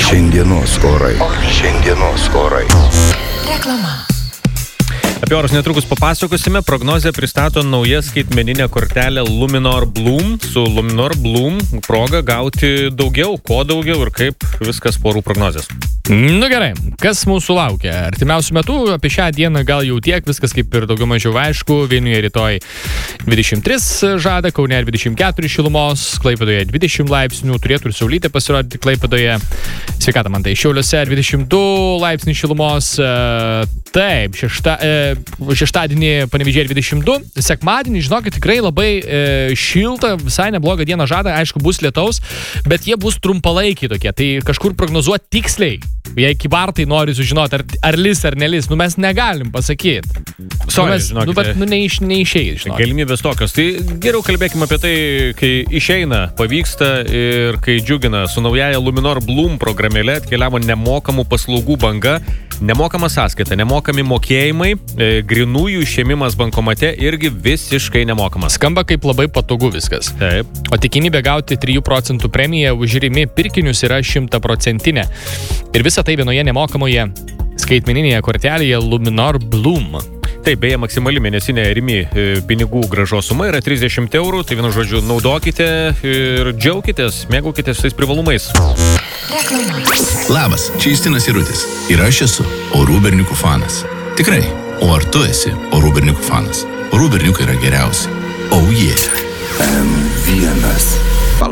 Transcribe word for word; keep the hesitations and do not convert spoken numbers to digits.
Šiandienos orai. Šiandienos orai. Reklama. Apie orus netrukus papasakosime. Prognozė pristato naują skaitmeninę kortelę Luminor Bloom. Su Luminor Bloom proga gauti daugiau, ko daugiau ir kaip viskas po orų prognozės. Nu gerai, kas mūsų laukia? Artimiausių metų apie šią dieną gal jau tiek, viskas kaip ir daugiau mažiau aišku. Vilniuje rytoj dvidešimt trys žada, Kaune dvidešimt keturi šilumos, Klaipėdoje dvidešimt laipsnių, turėtų ir saulytė pasirodyti Klaipėdoje. Sveikata man tai, Šiauliuose dvidešimt du laipsnių šilumos, taip, šešta, šeštadienį Panevėžyje dvidešimt du, sekmadienį, žinokit, tikrai labai šilta, visai neblogą dieną žada, aišku, bus lietaus, bet jie bus trumpalaikiai tokie, tai kažkur prognozuoti tiksliai. Jei kibartai nori sužinoti, ar, ar lis ar nelis, nu mes negalim pasakyti. Sorry, nu, mes, žinokite. Nu, bet nu, neiš, neišėjai, žinokit. Galimybės tokios. Tai geriau kalbėkime apie tai, kai išeina, pavyksta ir kai džiugina. Su naujaja Luminor Bloom programėle atkeliavo nemokamų paslaugų banga, nemokama sąskaita, nemokami mokėjimai, e, grinųjų išėmimas bankomate irgi visiškai nemokamas. Skamba kaip labai patogu viskas. Taip. O tikimybė gauti trijų procentų premiją už rimi pirkinius yra šimtaprocentinė. Ir visa tai vienoje nemokamoje skaitmeninėje kortelėje Luminor Bloom. Taip, beje, maksimali mėnesinė rimi e, pinigų grąžos suma yra trisdešimt eurų, tai vienu žodžiu naudokite ir džiaukitės, mėgaukitės tais privalumais. Labas, čia Justinas Jarutis ir aš esu Orų berniukų fanas. Tikrai, o ar tu esi Orų berniukų fanas? Orų berniukai yra geriausi. Oh yeah. M vienas.